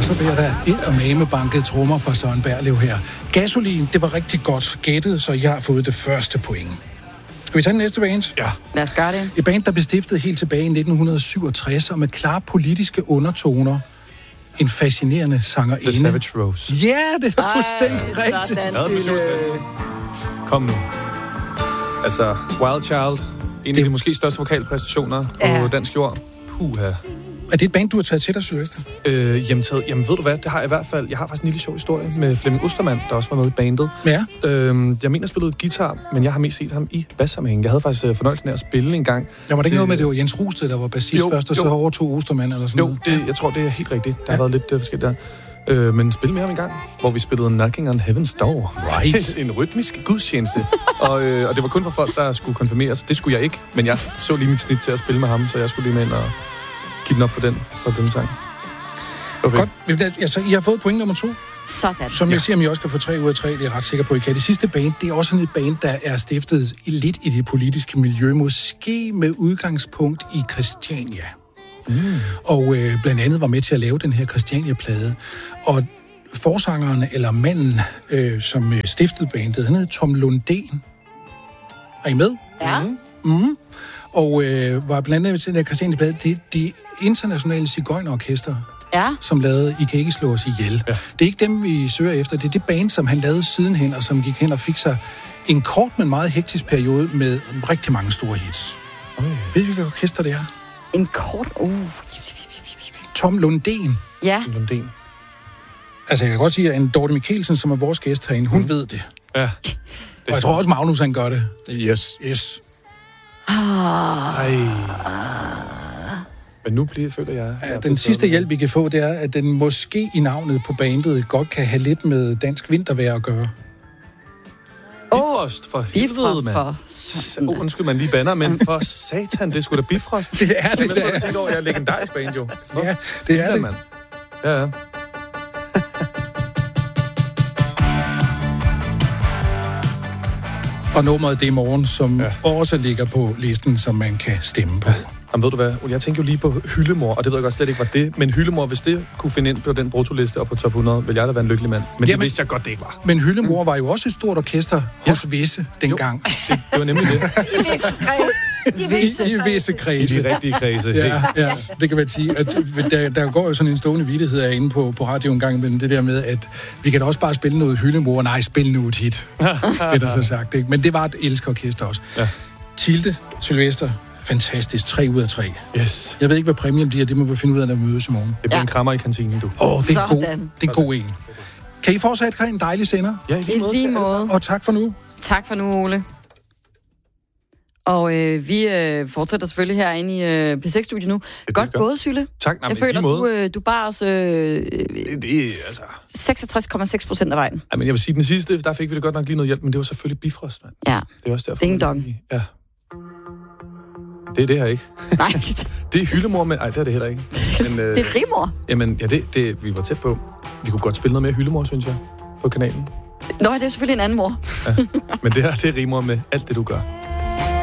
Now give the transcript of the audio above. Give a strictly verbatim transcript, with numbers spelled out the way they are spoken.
Så bliver der eddermame banket trommer fra Søren Berlev her. Gasolin, det var rigtig godt gættet, så jeg har fået det første point. Skal vi tage den næste band? Ja. Lad os gøre det. Et band, der blev stiftet helt tilbage i nitten syvogtres, og med klare politiske undertoner. En fascinerende sangerinde. The Savage Rose. Ja, det er fuldstændig Ej, rigtigt. sådan, Kom nu. Altså, Wild Child. En af de måske største vokalpræstationer Ja. på dansk jord. Puha. Er det et band, du har taget til dig, Sylvester? Øh, jamen, taget, jamen, ved du hvad? Det har jeg i hvert fald. Jeg har faktisk en lille sjov historie med Flemming Ostermann, der også var med i bandet. Ja. Øh, jeg mener, jeg spillede guitar, men jeg har mest set ham i bassammenhæng. Jeg havde faktisk øh, fornøjelsen af at spille en gang. Der var det ikke til, noget med, det var Jens Rusted, der var bassist Jo, først, og så jo. overtog Ostermann eller sådan Jo, noget? det, jeg tror, det er helt rigtigt. Der Ja. har været lidt øh, forskelligt der. Øh, men spille med ham en gang, hvor vi spillede Knocking on Heaven's Door. Right. en rytmisk gudstjeneste. og, øh, og det var kun for folk, der skulle konfirmeres. Det skulle jeg ikke, men jeg så lige mit snit til at spille med ham, så jeg skulle lige med ind og give den op for den, for den sang. Okay. Godt. Altså, I har fået point nummer to. Sådan. Som Ja. jeg siger, om I også kan få tre ud af tre, det er jeg ret sikker på, I kan. Det sidste band, det er også sådan et band, der er stiftet i lidt i det politiske miljø, måske med udgangspunkt i Christiania. Mm. Og øh, blandt andet var med til at lave den her Christiania-plade. Og forsangeren, eller manden, øh, som øh, stiftede bandet, han hed Tom Lundén. Er I med? Ja. Mm. Og øh, var blandt andet til den her Christiania-plade, de, de internationale sigøjnerorkester, Ja. som lavede I kan ikke slå os ihjel. Ja. Det er ikke dem, vi søger efter. Det er det band, som han lavede sidenhen, og som gik hen og fik sig en kort, men meget hektisk periode med rigtig mange store hits. Øj. Ved du, hvilket orkester det er? En kort... Uh. Tom Lundén. Ja. Lundén. Altså, jeg kan godt sige, at en Dorte Mikkelsen, som er vores gæst herinde, hun mm. ved det. Ja. Og jeg tror også, Magnus, han gør det. Yes. Yes. Ej. Men nu bliver, føler jeg... Ja, jeg er den sidste bedre. hjælp, vi kan få, det er, at den måske i navnet på bandet godt kan have lidt med dansk vintervejr at gøre. Bifrost, for helvede, Bifrost mand. for... Oh, undskyld, man lige banner, men for satan, det er sgu da Bifrost. Det er det, Jamen, jeg det tror, er. tænkt over, jeg er legendarisk band, jo. For Ja, det er filan, det. mand. Ja, ja. Og nummeret det i morgen, som Ja. ja. også ligger på listen, som man kan stemme på. Jamen, ved du hvad? Jeg tænker jo lige på Hyllemor, og det ved jeg godt slet ikke var det. Men Hyllemor, hvis det kunne finde ind på den brutoliste og på top hundrede, ville jeg da være en lykkelig mand. Men Jamen- det vidste jeg godt, det ikke var. Men Hyllemor var jo også et stort orkester hos Visse dengang. Det, det var nemlig det. Visse. I, I visse I kredse. de rigtige kredse. Hey. Ja, ja, det kan man sige. At der, der går jo sådan en stående vittighed herinde på, på radio en gang imellem det der med, at vi kan da også bare spille noget Hyllemor. Nej, spil nu et hit. Det er der så sagt, ikke? Men det var et elskorkester også. Ja. Tilde, Sylvester, fantastisk. Tre ud af tre. Yes. Jeg ved ikke, hvad præmien bliver. Det må vi finde ud af, når vi mødes i morgen. Det bliver Ja. en krammer i kantinen, du. Åh, oh, det er god, Sådan. det er god en. Kan I fortsat have en dejlig sender? Ja, i I lige måde. Og tak for nu. Tak for nu, Ole. Og øh, vi øh, fortsætter selvfølgelig herinde i øh, P seks-studiet nu. det Godt gør. gået, Sylle. Tak, nej, Jeg men i føler, lige du, måde. øh, du bar os øh, Det, det, er, altså... seksogtres komma seks procent af vejen. Ej, men jeg vil sige, den sidste, der fik vi det godt nok lige noget hjælp, men det var selvfølgelig Bifrost, mand. Ja. Det er også derfor. Ding man dong. lige- Ja. Det er det her ikke. Nej, Det er Hyllemor, men... Ej, det er det heller ikke. Men, øh, det er rimor. Jamen, ja, det, det, vi var tæt på. Vi kunne godt spille noget mere Hyllemor, synes jeg, på kanalen. Nå, det er selvfølgelig en anden mor. Ja. Men det her, det rimer med alt det, du gør.